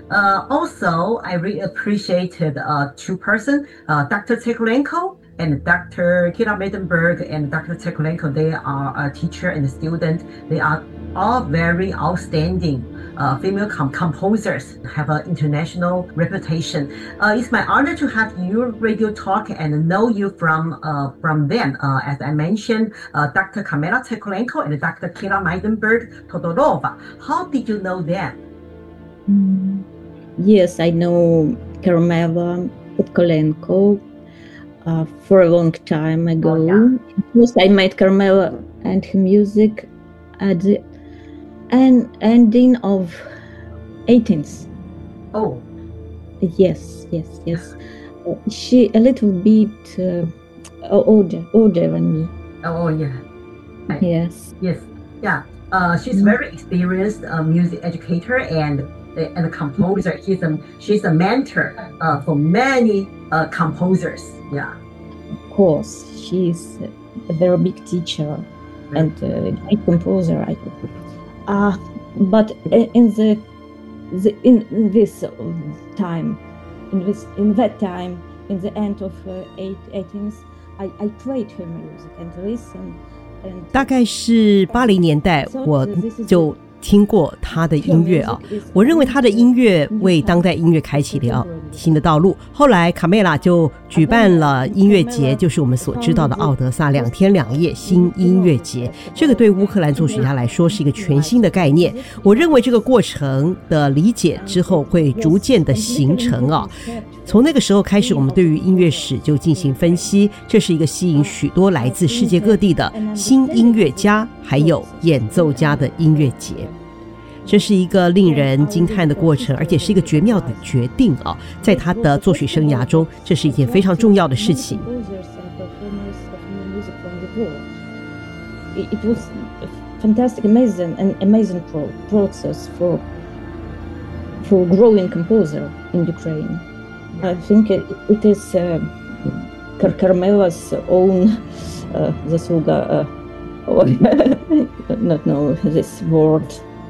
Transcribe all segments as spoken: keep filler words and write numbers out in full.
Uh, also, I really appreciated uh, two person, uh, Doctor Tekulenko and Doctor Kira Maidenberg and Doctor Tekulenko. They are a teacher and a student. They are all very outstanding uh, female com- composers, have an international reputation. Uh, it's my honor to have your radio talk and know you from uh, from them. Uh, as I mentioned, uh, Doctor Kamila Tekulenko and Doctor Kira Maidenberg Todorova. How did you know them? Mm, yes, I know Karmela Petkolenko uh, for a long time ago. Oh, yeah. First, I met Karmela and her music at the end, ending of eighteenth. Oh. Yes, yes, yes. Uh, she a little bit uh, older, older than me. Oh, yeah. Right. Yes. Yes. Yeah. Uh, she's Mm. very experienced uh, music educator and and a composer. She's a she's a mentor uh, for many uh, composers. Yeah. Of course, she's a very big teacher and a great composer. I uh, but in the, the in this time, in this in that time, in the end of uh, eighteenth, I I played her music and listened. 大概是八零年代，我就听过他的音乐啊。我认为他的音乐为当代音乐开启了新的道路。后来卡梅拉就举办了音乐节，就是我们所知道的奥德萨两天两夜新音乐节。这个对乌克兰作曲家来说是一个全新的概念。我认为这个过程的理解之后会逐渐的形成啊。从那个时候开始，我们对于音乐史就进行分析，这是一个吸引许多来自世界各地的新音乐家还有演奏家的音乐节。这是一个令人惊叹的过程，而且是一个绝妙的决定啊！在他的作曲生涯中，这是一件非常重要的事情。 It was a fantastic, amazing, and amazing process for for growing composer in Ukraine. I think it, it is uh, Karmela's own uh, zasluga, uh, or not know this word.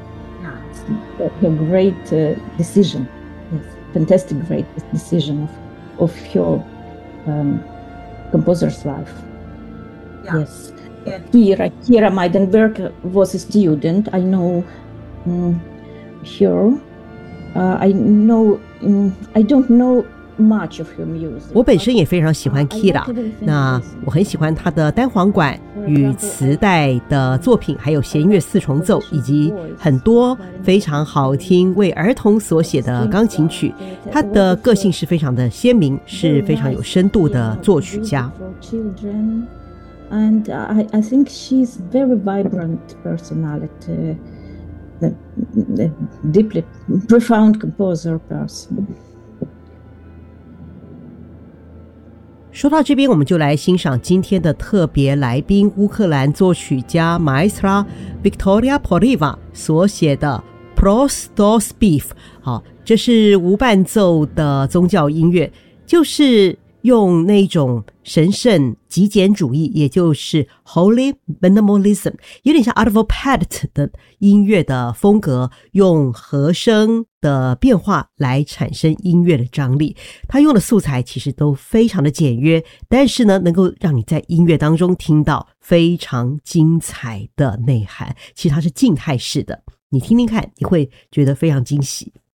A great uh, decision, yes, fantastic, great decision of, of your um, composer's life. Yeah. Yes, yeah. Kira, Kira Maidenberg was a student. I know um, her. Uh, I know. Um, I don't know much of her music. 我本身也非常喜欢 Kira， 那我很喜欢她的单簧管与磁带的作品，还有弦乐四重奏，以及很多非常好听为儿童所写的钢琴曲。她的个性是非常的鲜明，是非常有深度的作曲家。 And I, I think she's very vibrant personality, a, a deeply profound composer person. 说到这边，我们就来欣赏今天的特别来宾乌克兰作曲家 Maestra Victoria Poriva 所写的 Prosto Spiev。 好，这是无伴奏的宗教音乐，就是用那种神圣极简主义，也就是 Holy Minimalism， 有点像 Arvo Pärt 的音乐的风格，用和声的变化来产生音乐的张力。他用的素材其实都非常的简约，但是呢，能够让你在音乐当中听到非常精彩的内涵。其实它是静态式的，你听听看，你会觉得非常惊喜。